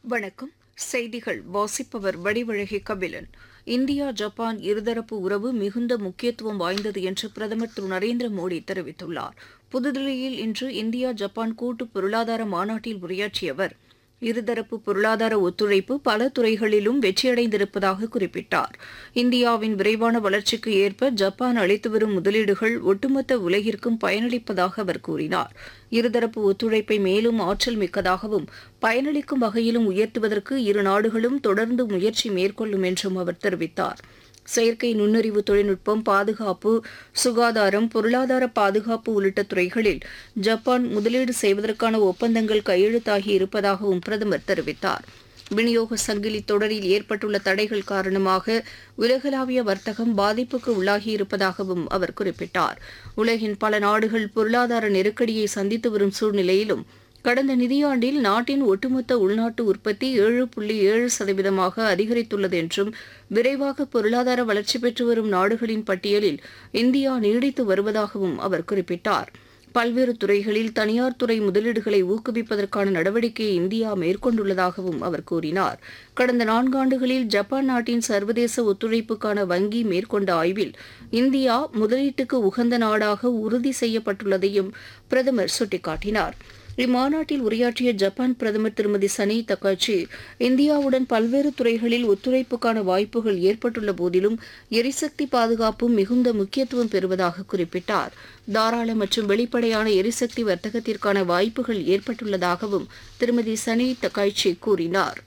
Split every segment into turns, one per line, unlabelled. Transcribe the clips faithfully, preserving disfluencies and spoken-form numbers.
வணக்கம். செய்திகள் வாசிப்பவர் வடிவழகி கபிலன். இந்தியா ஜப்பான் இருதரப்பு உறவு மிகுந்த முக்கியத்துவம் வாய்ந்தது என்று பிரதமர் திரு நரேந்திர மோடி தெரிவித்துள்ளார். புதுதில்லியில் இன்று இந்தியா ஜப்பான் கூட்டு பொருளாதார மாநாட்டில் உரையாற்றிய அவர், இருதரப்பு பொருளாதார ஒத்துழைப்பு பல துறைகளிலும் வெற்றியடைந்திருப்பதாக குறிப்பிட்டார். இந்தியாவின் விரைவான வளர்ச்சிக்கு ஏற்ப ஜப்பான் அளித்து வரும் முதலீடுகள் ஒட்டுமொத்த உலகிற்கும் பயனளிப்பதாக அவர் கூறினார். இருதரப்பு ஒத்துழைப்பை மேலும் ஆற்றல் மிக்கதாகவும் பயனளிக்கும் வகையிலும் உயர்த்துவதற்கு இரு நாடுகளும் தொடர்ந்து முயற்சி மேற்கொள்ளும் என்றும் அவர் தெரிவித்தார். செயற்கை நுண்ணறிவு தொழில்நுட்பம், பாதுகாப்பு, சுகாதாரம், பொருளாதார பாதுகாப்பு உள்ளிட்ட துறைகளில் ஜப்பான் முதலீடு செய்வதற்கான ஒப்பந்தங்கள் கையெழுத்தாகி இருப்பதாகவும் பிரதமர் தெரிவித்தார். விநியோக சங்கிலி தொடரில் ஏற்பட்டுள்ள தடைகள் காரணமாக உலகளாவிய வர்த்தகம் பாதிப்புக்கு உள்ளாகியிருப்பதாகவும் அவர் குறிப்பிட்டார். உலகின் பல நாடுகள் பொருளாதார நெருக்கடியை சந்தித்து வரும் சூழ்நிலையிலும் கடந்த நிதியாண்டில் நாட்டின் ஒட்டுமொத்த உள்நாட்டு உற்பத்தி ஏழு புள்ளி ஏழு சதவீதமாக அதிகரித்துள்ளது என்றும், விரைவாக பொருளாதார வளர்ச்சி பெற்று வரும் நாடுகளின் பட்டியலில் இந்தியா நீடித்து வருவதாகவும் அவர் குறிப்பிட்டார். பல்வேறு துறைகளில் தனியார் துறை முதலீடுகளை ஊக்குவிப்பதற்கான நடவடிக்கையை இந்தியா மேற்கொண்டுள்ளதாகவும் அவர் கூறினார். கடந்த நான்காண்டுகளில் ஜப்பான் நாட்டின் சர்வதேச ஒத்துழைப்புக்கான வங்கி மேற்கொண்ட ஆய்வில் இந்தியா முதலீட்டுக்கு உகந்த நாடாக உறுதி செய்யப்பட்டுள்ளதையும் பிரதமர் சுட்டிக்காட்டினார். இம்மாநாட்டில் உரையாற்றிய ஜப்பான் பிரதமர் திருமதி சனி தக்காச்சி, இந்தியாவுடன் பல்வேறு துறைகளில் ஒத்துழைப்புக்கான வாய்ப்புகள் ஏற்பட்டுள்ள போதிலும் எரிசக்தி பாதுகாப்பும் மிகுந்த முக்கியத்துவம் பெறுவதாக குறிப்பிட்டார். தாராள மற்றும் வெளிப்படையான எரிசக்தி வர்த்தகத்திற்கான வாய்ப்புகள் ஏற்பட்டுள்ளதாகவும் திருமதி சனி தக்காய்ச்சி கூறினார்.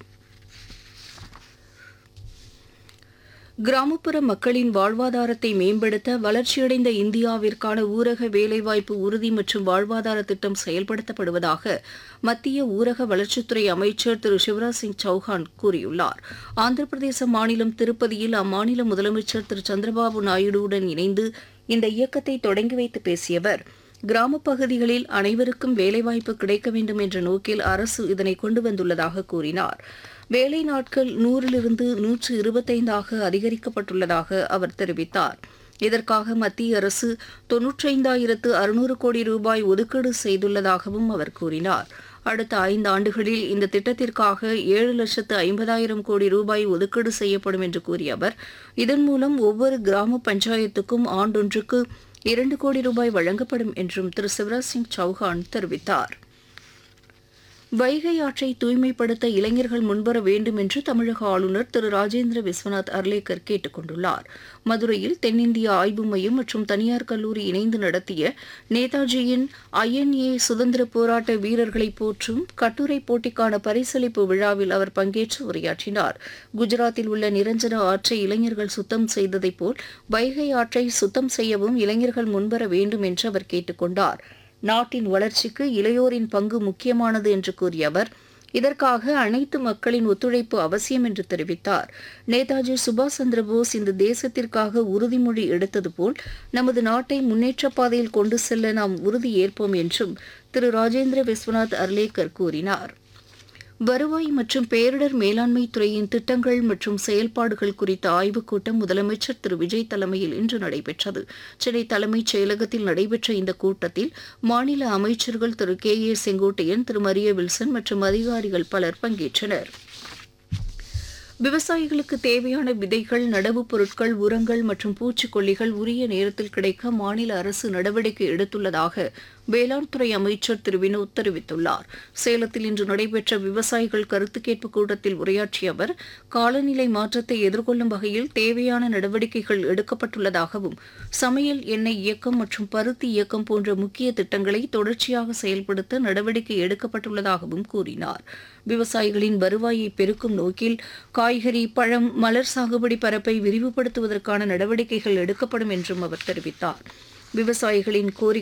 கிராமப்புற மக்களின் வாழ்வாதாரத்தை மேம்படுத்த வளர்ச்சியடைந்த இந்தியாவிற்கான ஊரக வேலைவாய்ப்பு உறுதி மற்றும் வாழ்வாதார திட்டம் செயல்படுத்தப்படுவதாக மத்திய ஊரக வளர்ச்சித்துறை அமைச்சர் திரு சிவராஜ் சிங் சௌஹான் கூறியுள்ளார். ஆந்திர பிரதேச மாநிலம் திருப்பதியில் அம்மாநில முதலமைச்சர் திரு சந்திரபாபு நாயுடுவுடன் இணைந்து இந்த இயக்கத்தை தொடங்கி வைத்து பேசிய அவர், கிராமப் பகுதிகளில் அனைவருக்கும் வேலைவாய்ப்பு கிடைக்க வேண்டும் என்ற நோக்கில் அரசு இதனை கொண்டு வந்துள்ளதாக கூறினார். வேலை நாட்கள் நூறிலிருந்து நூற்று இருபத்தைந்தாக அதிகரிக்கப்பட்டுள்ளதாக அவர் தெரிவித்தார். இதற்காக மத்திய அரசு தொன்னூற்றைந்தாயிரத்து அறுநூறு கோடி ரூபாய் ஒதுக்கீடு செய்துள்ளதாகவும் அவர் கூறினார். அடுத்த ஐந்து ஆண்டுகளில் இந்த திட்டத்திற்காக ஏழு லட்சத்து ஐம்பதாயிரம் கோடி ரூபாய் ஒதுக்கீடு செய்யப்படும் என்று கூறிய அவர், இதன் மூலம் ஒவ்வொரு கிராம பஞ்சாயத்துக்கும் ஆண்டொன்றுக்கு இரண்டு கோடி ரூபாய் வழங்கப்படும் என்றும் திரு சிவராஜ் சிங் சௌஹான் தெரிவித்தார். வைகை ஆற்றை தூய்மைப்படுத்த இளைஞர்கள் முன்வர வேண்டும் என்று தமிழக ஆளுநர் திரு ராஜேந்திர விஸ்வநாத் அர்லேக்கர் கேட்டுக் கொண்டுள்ளார். மதுரையில் தென்னிந்திய ஆய்வு மையம் மற்றும் தனியார் கல்லூரி இணைந்து நடத்திய நேதாஜியின் ஐஎன்ஏ சுதந்திர போராட்ட வீரர்களை போற்றும் கட்டுரை போட்டிக்கான பரிசளிப்பு விழாவில் அவர் பங்கேற்று உரையாற்றினார். குஜராத்தில் உள்ள நிரஞ்சன ஆற்றை இளைஞர்கள் சுத்தம் செய்ததைப் போல் வைகை ஆற்றை சுத்தம் செய்யவும் இளைஞர்கள் முன்வர வேண்டும் என்று அவர் கேட்டுக் கொண்டார். நாட்டின் வளர்ச்சிக்கு இளையோரின் பங்கு முக்கியமானது என்று கூறிய அவர், இதற்காக அனைத்து மக்களின் ஒத்துழைப்பு அவசியம் என்று தெரிவித்தார். நேதாஜி சுபாஷ் சந்திரபோஸ் இந்த தேசத்திற்காக உறுதிமொழி எடுத்தது போல் நமது நாட்டை முன்னேற்ற பாதையில் கொண்டு செல்ல நாம் உறுதி ஏற்போம் என்றும் திரு ராஜேந்திர விஸ்வநாத் அர்லேக்கர் கூறினார். வருவாய் மற்றும் பேரிடர் மேலாண்மை துறையின் திட்டங்கள் மற்றும் செயல்பாடுகள் குறித்த ஆய்வுக் கூட்டம் முதலமைச்சர் திரு விஜய் தலைமையில் இன்று நடைபெற்றது. சென்னை தலைமைச் செயலகத்தில் நடைபெற்ற இந்த கூட்டத்தில் மாநில அமைச்சர்கள் திரு K A Sengottaiyan, Thiru Maria Wilson மற்றும் அதிகாரிகள் பலர் பங்கேற்றனர். விவசாயிகளுக்கு தேவையான விதைகள், நடவுப் பொருட்கள், உரங்கள் மற்றும் பூச்சிக்கொல்லிகள் உரிய நேரத்தில் கிடைக்க மாநில அரசு நடவடிக்கை எடுத்துள்ளதாக வேளாண் துறை அமைச்சர் திரு வினோத் தெரிவித்துள்ளார். சேலத்தில் இன்று நடைபெற்ற விவசாயிகள் கருத்து கேட்பு கூட்டத்தில் உரையாற்றிய அவர், காலநிலை மாற்றத்தை எதிர்கொள்ளும் வகையில் தேவையான நடவடிக்கைகள் எடுக்கப்பட்டுள்ளதாகவும், சமையல் எண்ணெய் இயக்கம் மற்றும் பருத்தி இயக்கம் போன்ற முக்கிய திட்டங்களை தொடர்ச்சியாக செயல்படுத்த நடவடிக்கை எடுக்கப்பட்டுள்ளதாகவும் கூறினார். விவசாயிகளின் வருவாயை பெருக்கும் நோக்கில் காய்கறி, பழம், மலர் சாகுபடி பரப்பை விரிவுபடுத்துவதற்கான நடவடிக்கைகள் எடுக்கப்படும் என்றும் அவர் தெரிவித்தார். விவசாயிகளின் கோரிக்கை